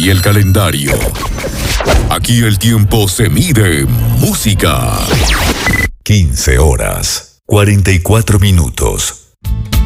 y el calendario. Aquí el tiempo se mide en música. 15 horas, 44 minutos.